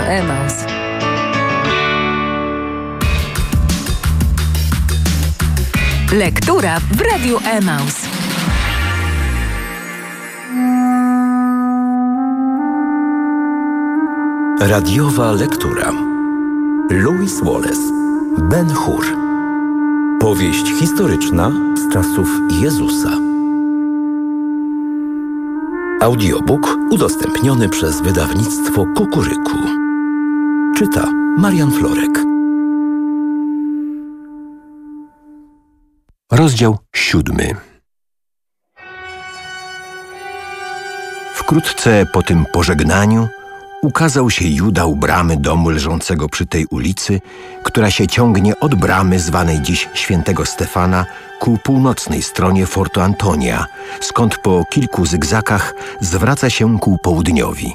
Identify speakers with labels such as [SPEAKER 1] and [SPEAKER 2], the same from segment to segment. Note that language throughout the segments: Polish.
[SPEAKER 1] Emaus. Lektura w Radiu Emaus.
[SPEAKER 2] Radiowa lektura. Lewis Wallace, Ben-Hur. Powieść historyczna z czasów Jezusa. Audiobook udostępniony przez wydawnictwo Kukuryku. Czyta Marian Florek.
[SPEAKER 3] Rozdział 7. Wkrótce po tym pożegnaniu ukazał się Juda u bramy domu leżącego przy tej ulicy, która się ciągnie od bramy zwanej dziś Świętego Stefana ku północnej stronie Fortu Antonia, skąd po kilku zygzakach zwraca się ku południowi.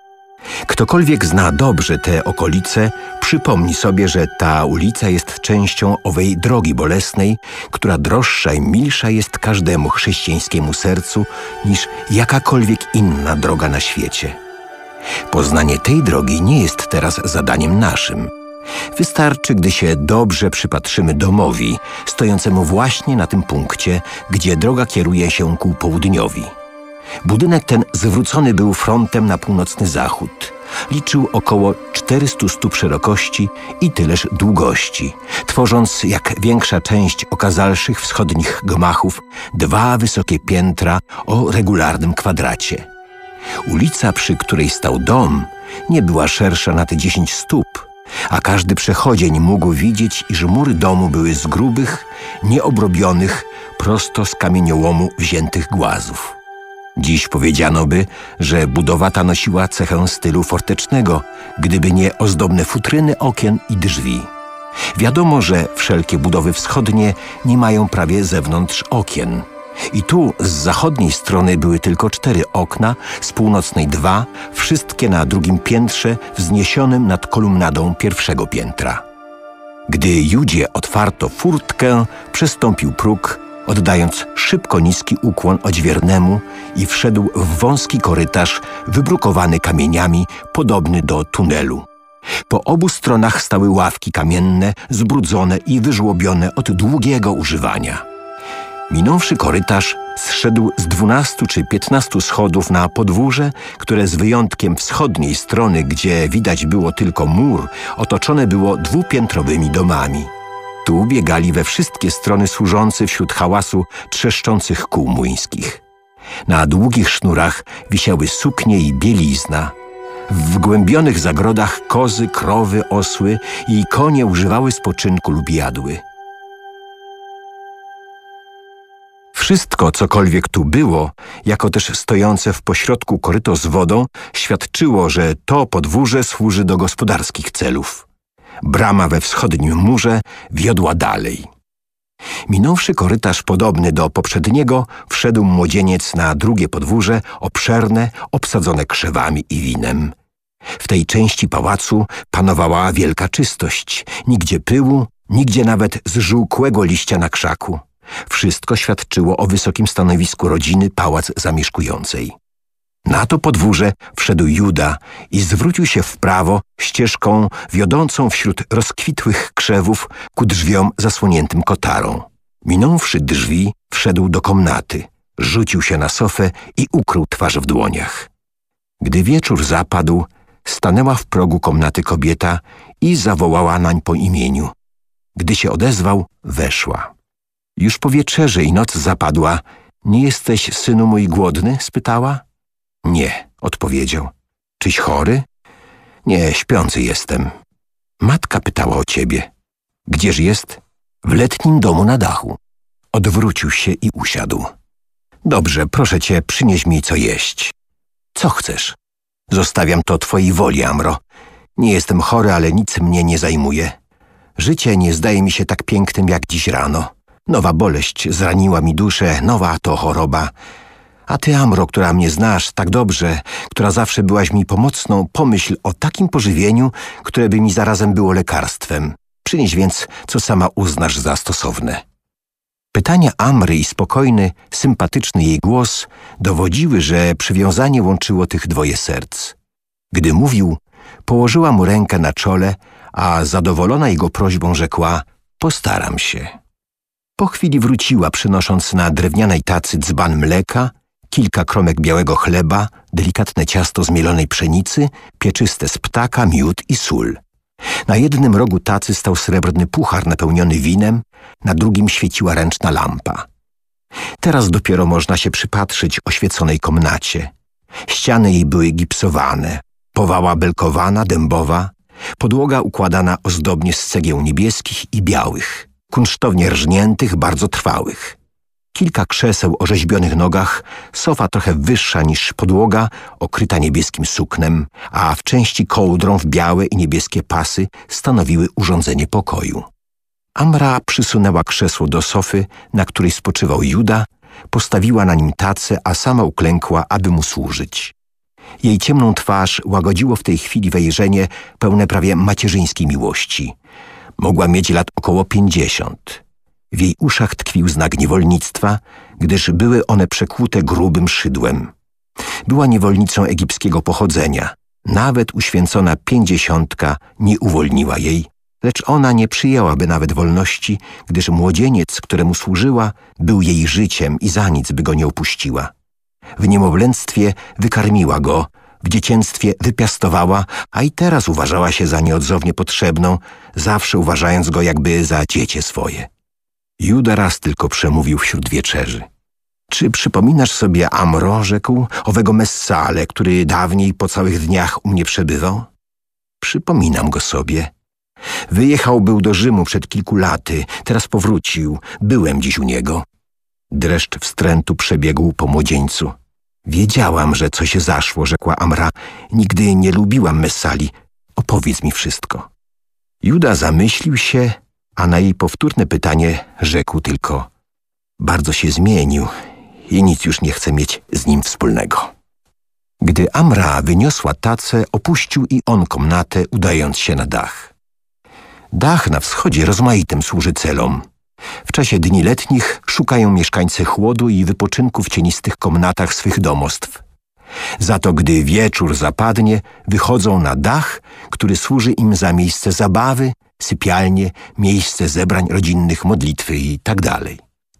[SPEAKER 3] Ktokolwiek zna dobrze te okolice, przypomni sobie, że ta ulica jest częścią owej drogi bolesnej, która droższa i milsza jest każdemu chrześcijańskiemu sercu niż jakakolwiek inna droga na świecie. Poznanie tej drogi nie jest teraz zadaniem naszym. Wystarczy, gdy się dobrze przypatrzymy domowi, stojącemu właśnie na tym punkcie, gdzie droga kieruje się ku południowi. Budynek ten zwrócony był frontem na północny zachód. Liczył około 400 stóp szerokości i tyleż długości, tworząc, jak większa część okazalszych wschodnich gmachów, dwa wysokie piętra o regularnym kwadracie. Ulica, przy której stał dom, nie była szersza nad 10 stóp, a każdy przechodzień mógł widzieć, iż mury domu były z grubych, nieobrobionych, prosto z kamieniołomu wziętych głazów. Dziś powiedziano by, że budowa ta nosiła cechę stylu fortecznego, gdyby nie ozdobne futryny okien i drzwi. Wiadomo, że wszelkie budowy wschodnie nie mają prawie zewnątrz okien. I tu z zachodniej strony były tylko 4 okna, z północnej 2, wszystkie na drugim piętrze wzniesionym nad kolumnadą pierwszego piętra. Gdy Judzie otwarto furtkę, przestąpił próg, oddając szybko niski ukłon odźwiernemu i wszedł w wąski korytarz wybrukowany kamieniami, podobny do tunelu. Po obu stronach stały ławki kamienne, zbrudzone i wyżłobione od długiego używania. Minąwszy korytarz, zszedł z 12 czy 15 schodów na podwórze, które z wyjątkiem wschodniej strony, gdzie widać było tylko mur, otoczone było dwupiętrowymi domami. Tu biegali we wszystkie strony służący wśród hałasu trzeszczących kół młyńskich. Na długich sznurach wisiały suknie i bielizna. W wgłębionych zagrodach kozy, krowy, osły i konie używały spoczynku lub jadły. Wszystko, cokolwiek tu było, jako też stojące w pośrodku koryto z wodą, świadczyło, że to podwórze służy do gospodarskich celów. Brama we wschodnim murze wiodła dalej. Minąwszy korytarz podobny do poprzedniego, wszedł młodzieniec na drugie podwórze, obszerne, obsadzone krzewami i winem. W tej części pałacu panowała wielka czystość. Nigdzie pyłu, nigdzie nawet zżółkłego liścia na krzaku. Wszystko świadczyło o wysokim stanowisku rodziny pałac zamieszkującej. Na to podwórze wszedł Juda i zwrócił się w prawo ścieżką wiodącą wśród rozkwitłych krzewów ku drzwiom zasłoniętym kotarą. Minąwszy drzwi, wszedł do komnaty, rzucił się na sofę i ukrył twarz w dłoniach. Gdy wieczór zapadł, stanęła w progu komnaty kobieta i zawołała nań po imieniu. Gdy się odezwał, weszła. Już po wieczerzy i noc zapadła. Nie jesteś, synu mój, głodny? Spytała. Nie, odpowiedział. Czyś chory? Nie, śpiący jestem. Matka pytała o ciebie. Gdzież jest? W letnim domu na dachu. Odwrócił się i usiadł. Dobrze, proszę cię, przynieś mi co jeść. Co chcesz? Zostawiam to twojej woli, Amro. Nie jestem chory, ale nic mnie nie zajmuje. Życie nie zdaje mi się tak pięknym jak dziś rano. Nowa boleść zraniła mi duszę, nowa to choroba. A ty, Amro, która mnie znasz tak dobrze, która zawsze byłaś mi pomocną, pomyśl o takim pożywieniu, które by mi zarazem było lekarstwem. Przynieś więc, co sama uznasz za stosowne. Pytania Amry i spokojny, sympatyczny jej głos dowodziły, że przywiązanie łączyło tych dwoje serc. Gdy mówił, Położyła mu rękę na czole, a zadowolona jego prośbą rzekła: postaram się. Po chwili wróciła, przynosząc na drewnianej tacy dzban mleka, kilka kromek białego chleba, delikatne ciasto z mielonej pszenicy, pieczyste z ptaka, miód i sól. Na jednym rogu tacy stał srebrny puchar napełniony winem, na drugim świeciła ręczna lampa. Teraz dopiero można się przypatrzyć oświeconej komnacie. Ściany jej były gipsowane, powała belkowana, dębowa, podłoga układana ozdobnie z cegieł niebieskich i białych, kunsztownie rżniętych, bardzo trwałych. Kilka krzeseł o rzeźbionych nogach, sofa trochę wyższa niż podłoga, okryta niebieskim suknem, a w części kołdrą w białe i niebieskie pasy stanowiły urządzenie pokoju. Amra przysunęła krzesło do sofy, na której spoczywał Juda, postawiła na nim tacę, a sama uklękła, aby mu służyć. Jej ciemną twarz łagodziło w tej chwili wejrzenie pełne prawie macierzyńskiej miłości. Mogła mieć lat około 50. W jej uszach tkwił znak niewolnictwa, gdyż były one przekłute grubym szydłem. Była niewolnicą egipskiego pochodzenia. Nawet uświęcona 50 nie uwolniła jej, lecz ona nie przyjęłaby nawet wolności, gdyż młodzieniec, któremu służyła, był jej życiem i za nic by go nie opuściła. W niemowlęctwie wykarmiła go, w dziecięctwie wypiastowała, a i teraz uważała się za nieodzownie potrzebną, zawsze uważając go jakby za dziecię swoje. Juda raz tylko przemówił wśród wieczerzy. Czy przypominasz sobie, Amro, rzekł, owego Messale, który dawniej po całych dniach u mnie przebywał? Przypominam go sobie. Wyjechał był do Rzymu przed kilku laty, teraz powrócił. Byłem dziś u niego. Dreszcz wstrętu przebiegł po młodzieńcu. Wiedziałam, że coś się zaszło, rzekła Amra. Nigdy nie lubiłam Messali. Opowiedz mi wszystko. Juda zamyślił się, a na jej powtórne pytanie rzekł tylko: bardzo się zmienił i nic już nie chce mieć z nim wspólnego. Gdy Amra wyniosła tacę, opuścił i on komnatę, udając się na dach. Dach na wschodzie rozmaitym służy celom. W czasie dni letnich szukają mieszkańcy chłodu i wypoczynku w cienistych komnatach swych domostw. Za to gdy wieczór zapadnie, wychodzą na dach, który służy im za miejsce zabawy, sypialnie, miejsce zebrań rodzinnych, modlitwy i tak dalej.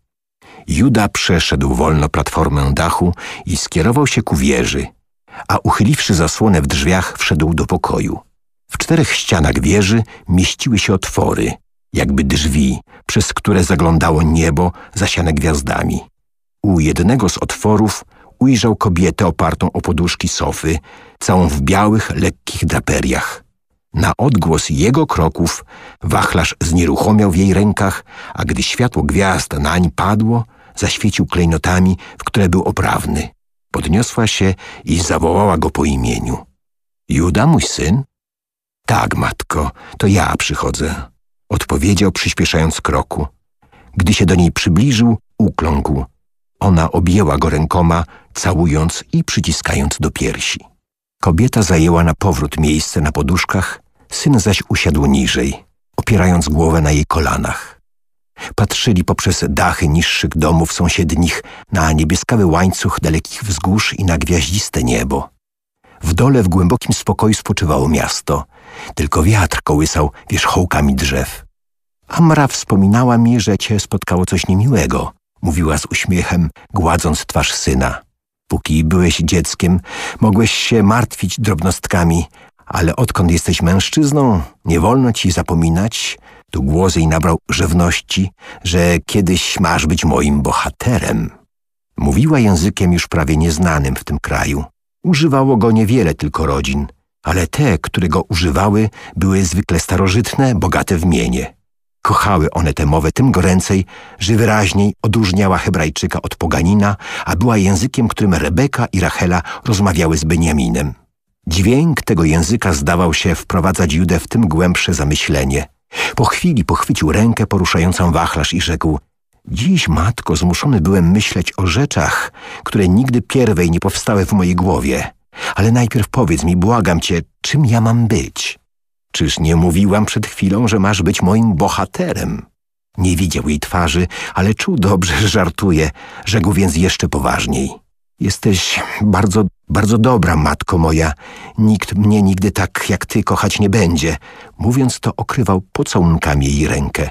[SPEAKER 3] Juda przeszedł wolno platformę dachu i skierował się ku wieży, a uchyliwszy zasłonę w drzwiach, wszedł do pokoju. W 4 ścianach wieży mieściły się otwory, jakby drzwi, przez które zaglądało niebo zasiane gwiazdami. U jednego z otworów ujrzał kobietę opartą o poduszki sofy, całą w białych, lekkich draperiach. Na odgłos jego kroków wachlarz znieruchomiał w jej rękach, a gdy światło gwiazd nań padło, zaświecił klejnotami, w które był oprawny. Podniosła się i zawołała go po imieniu. Juda, mój syn? Tak, matko, to ja przychodzę, odpowiedział, przyspieszając kroku. Gdy się do niej przybliżył, ukląkł. Ona objęła go rękoma, całując i przyciskając do piersi. Kobieta zajęła na powrót miejsce na poduszkach, syn zaś usiadł niżej, opierając głowę na jej kolanach. Patrzyli poprzez dachy niższych domów sąsiednich na niebieskawy łańcuch dalekich wzgórz i na gwiaździste niebo. W dole w głębokim spokoju spoczywało miasto, tylko wiatr kołysał wierzchołkami drzew. Amra wspominała mi, że cię spotkało coś niemiłego, mówiła z uśmiechem, gładząc twarz syna. Póki byłeś dzieckiem, mogłeś się martwić drobnostkami, ale odkąd jesteś mężczyzną, nie wolno ci zapominać, tu głos jej nabrał rzewności, że kiedyś masz być moim bohaterem. Mówiła językiem już prawie nieznanym w tym kraju. Używało go niewiele tylko rodzin, ale te, które go używały, były zwykle starożytne, bogate w mienie. Kochały one tę mowę tym goręcej, że wyraźniej odróżniała Hebrajczyka od poganina, a była językiem, którym Rebeka i Rachela rozmawiały z Beniaminem. Dźwięk tego języka zdawał się wprowadzać Judę w tym głębsze zamyślenie. Po chwili pochwycił rękę poruszającą wachlarz i rzekł: dziś, matko, zmuszony byłem myśleć o rzeczach, które nigdy pierwej nie powstały w mojej głowie. Ale najpierw powiedz mi, błagam cię, czym ja mam być? Czyż nie mówiłam przed chwilą, że masz być moim bohaterem? Nie widział jej twarzy, ale czuł dobrze, że żartuje, rzekł więc jeszcze poważniej. Jesteś bardzo, bardzo dobra, matko moja. Nikt mnie nigdy tak jak ty kochać nie będzie. Mówiąc to, okrywał pocałunkami jej rękę.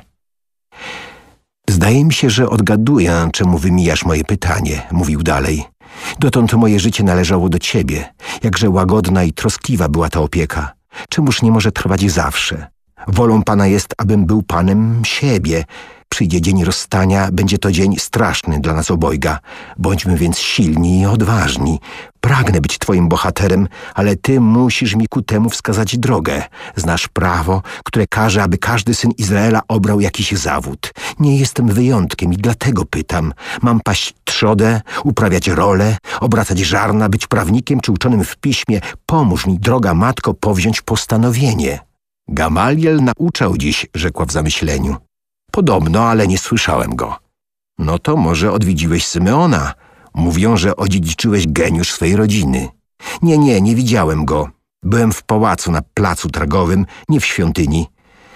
[SPEAKER 3] Zdaje mi się, że odgaduję, czemu wymijasz moje pytanie, mówił dalej. Dotąd moje życie należało do ciebie. Jakże łagodna i troskliwa była ta opieka. Czemuż nie może trwać zawsze? Wolą Pana jest, abym był Panem siebie. Przyjdzie dzień rozstania, będzie to dzień straszny dla nas obojga. Bądźmy więc silni i odważni. Pragnę być Twoim bohaterem, ale Ty musisz mi ku temu wskazać drogę. Znasz prawo, które każe, aby każdy syn Izraela obrał jakiś zawód. Nie jestem wyjątkiem i dlatego pytam. Mam paść trzodę, uprawiać rolę, obracać żarna, być prawnikiem czy uczonym w piśmie. Pomóż mi, droga matko, powziąć postanowienie. Gamaliel nauczał dziś, rzekła w zamyśleniu. Podobno, ale nie słyszałem go. No to może odwiedziłeś Symeona. Mówią, że odziedziczyłeś geniusz swej rodziny. Nie widziałem go. Byłem w pałacu na placu targowym, nie w świątyni.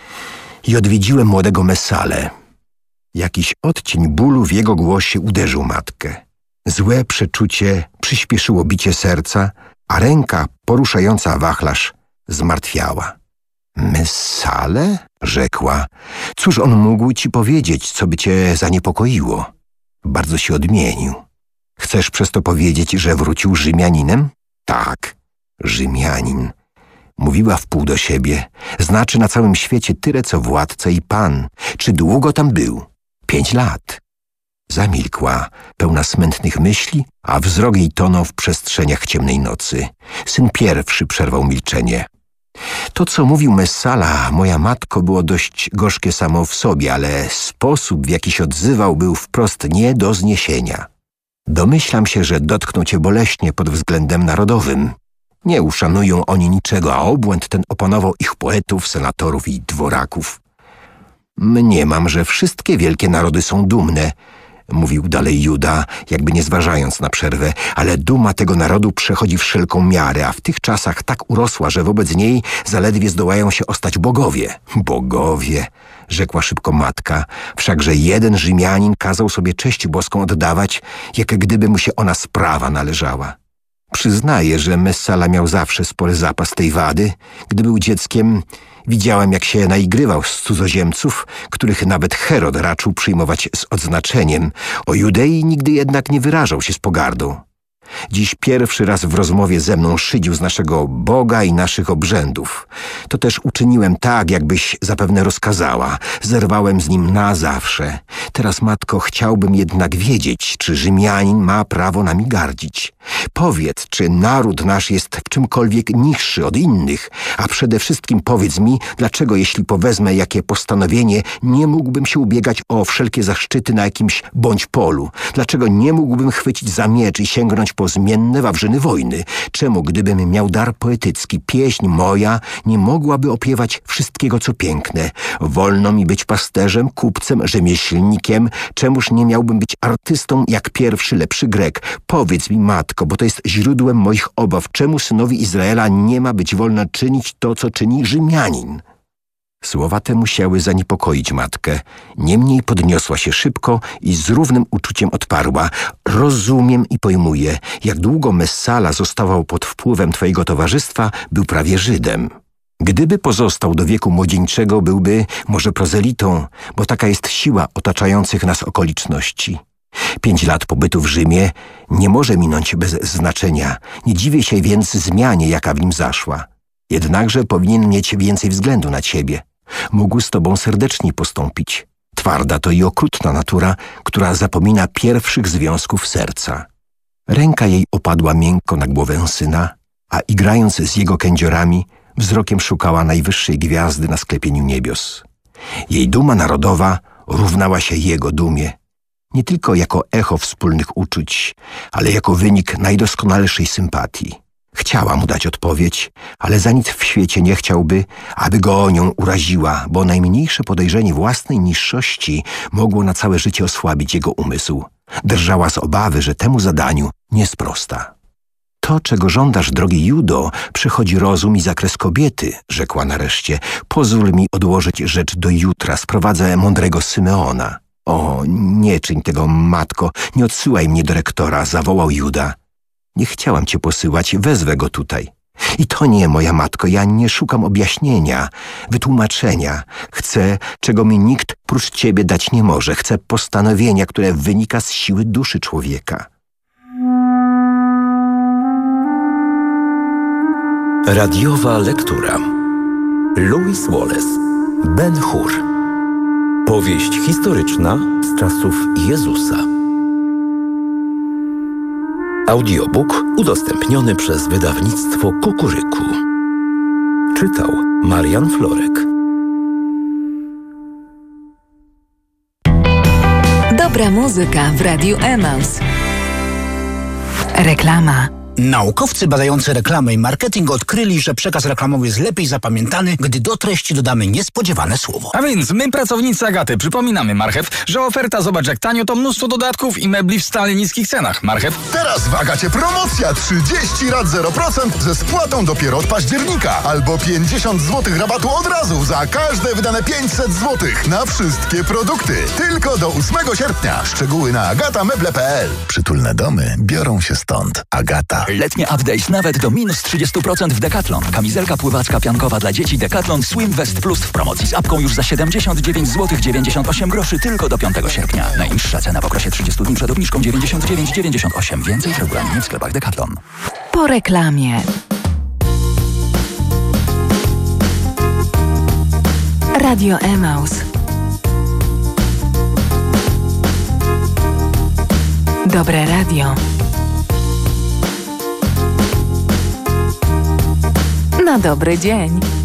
[SPEAKER 3] I odwiedziłem młodego Messalę. Jakiś odcień bólu w jego głosie uderzył matkę. Złe przeczucie przyspieszyło bicie serca, a ręka poruszająca wachlarz zmartwiała. Messalę? Rzekła. Cóż on mógł ci powiedzieć, co by cię zaniepokoiło? Bardzo się odmienił. Chcesz przez to powiedzieć, że wrócił Rzymianinem? Tak, Rzymianin. Mówiła wpół do siebie. Znaczy na całym świecie tyle, co władca i pan. Czy długo tam był? 5 lat. Zamilkła, pełna smętnych myśli, a wzrok jej tonął w przestrzeniach ciemnej nocy. Syn pierwszy przerwał milczenie. To, co mówił Messala, moja matko, było dość gorzkie samo w sobie, ale sposób, w jaki się odzywał, był wprost nie do zniesienia. Domyślam się, że dotknął cię boleśnie pod względem narodowym. Nie uszanują oni niczego, a obłęd ten opanował ich poetów, senatorów i dworaków. Mniemam, że wszystkie wielkie narody są dumne, mówił dalej Juda, jakby nie zważając na przerwę, ale duma tego narodu przechodzi wszelką miarę, a w tych czasach tak urosła, że wobec niej zaledwie zdołają się ostać bogowie. Bogowie, rzekła szybko matka, wszakże jeden Rzymianin kazał sobie cześć boską oddawać, jak gdyby mu się ona sprawa należała. Przyznaję, że Messala miał zawsze spory zapas tej wady. Gdy był dzieckiem, widziałem, jak się naigrywał z cudzoziemców, których nawet Herod raczył przyjmować z odznaczeniem. O Judei nigdy jednak nie wyrażał się z pogardą. Dziś pierwszy raz w rozmowie ze mną szydził z naszego Boga i naszych obrzędów. To też uczyniłem tak, jakbyś zapewne rozkazała. Zerwałem z nim na zawsze. Teraz, matko, chciałbym jednak wiedzieć, czy Rzymianin ma prawo nami gardzić. Powiedz, czy naród nasz jest w czymkolwiek niższy od innych, a przede wszystkim powiedz mi, dlaczego jeśli powezmę jakie postanowienie, nie mógłbym się ubiegać o wszelkie zaszczyty na jakimś bądź polu? Dlaczego nie mógłbym chwycić za miecz i sięgnąć po zmienne wawrzyny wojny? Czemu, gdybym miał dar poetycki, pieśń moja nie mogłaby opiewać wszystkiego, co piękne? Wolno mi być pasterzem, kupcem, rzemieślnikiem. Czemuż nie miałbym być artystą jak pierwszy lepszy Grek? Powiedz mi, matko, bo to jest źródłem moich obaw. Czemu synowi Izraela nie ma być wolno czynić to, co czyni Rzymianin? Słowa te musiały zaniepokoić matkę. Niemniej podniosła się szybko i z równym uczuciem odparła. Rozumiem i pojmuję. Jak długo Messala zostawał pod wpływem twojego towarzystwa, był prawie Żydem. Gdyby pozostał do wieku młodzieńczego, byłby może prozelitą, bo taka jest siła otaczających nas okoliczności. 5 lat pobytu w Rzymie nie może minąć bez znaczenia. Nie dziwię się więc zmianie, jaka w nim zaszła. Jednakże powinien mieć więcej względu na ciebie. Mógł z tobą serdeczniej postąpić. Twarda to i okrutna natura, która zapomina pierwszych związków serca. Ręka jej opadła miękko na głowę syna, a igrając z jego kędziorami, wzrokiem szukała najwyższej gwiazdy na sklepieniu niebios. Jej duma narodowa równała się jego dumie, nie tylko jako echo wspólnych uczuć, ale jako wynik najdoskonalszej sympatii. Chciała mu dać odpowiedź, ale za nic w świecie nie chciałby, aby go o nią uraziła, bo najmniejsze podejrzenie własnej niższości mogło na całe życie osłabić jego umysł. Drżała z obawy, że temu zadaniu nie sprosta. To, czego żądasz, drogi Judo, przechodzi rozum i zakres kobiety, rzekła nareszcie. Pozwól mi odłożyć rzecz do jutra, sprowadzę mądrego Symeona. O, nie czyń tego, matko, nie odsyłaj mnie do rektora, zawołał Juda. Nie chciałam cię posyłać, wezwę go tutaj. I to nie, moja matko, ja nie szukam objaśnienia, wytłumaczenia. Chcę, czego mi nikt prócz ciebie dać nie może. Chcę postanowienia, które wynika z siły duszy człowieka.
[SPEAKER 2] Radiowa lektura. Lewis Wallace, Ben-Hur. Powieść historyczna z czasów Jezusa. Audiobook udostępniony przez wydawnictwo Kukuryku. Czytał Marian Florek.
[SPEAKER 1] Dobra muzyka w Radiu Emaus. Reklama.
[SPEAKER 4] Naukowcy badający reklamę i marketing odkryli, że przekaz reklamowy jest lepiej zapamiętany, gdy do treści dodamy niespodziewane słowo.
[SPEAKER 5] A więc my, pracownicy Agaty, przypominamy, Marchew, że oferta zobacz jak tanio to mnóstwo dodatków i mebli w stale niskich cenach. Marchew?
[SPEAKER 6] Teraz w Agacie promocja 30 rat 0% ze spłatą dopiero od października. Albo 50 zł rabatu od razu za każde wydane 500 zł na wszystkie produkty. Tylko do 8 sierpnia. Szczegóły na agatameble.pl. Przytulne domy biorą się stąd. Agata.
[SPEAKER 7] Letnie update nawet do minus 30% w Decathlon. Kamizelka pływacka piankowa dla dzieci Decathlon Swim Vest Plus w promocji z apką już za 79 zł 98 groszy tylko do 5 sierpnia. Najniższa cena w okresie 30 dni przed obniżką 99,98. Więcej w regulaminie w sklepach Decathlon.
[SPEAKER 1] Po reklamie. Radio Emaus. Dobre radio. Na dobry dzień.